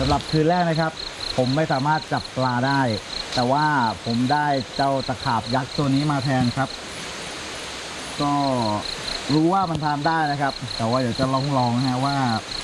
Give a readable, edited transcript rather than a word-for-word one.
สำหรับคืนแรกนะครับผมไม่สามารถจับปลาได้แต่ว่าผมได้เจ้าตะขาบยักษ์ตัวนี้มาแทนครับก็รู้ว่ามันทานได้นะครับแต่ว่าเดี๋ยวจะลองนะฮะว่า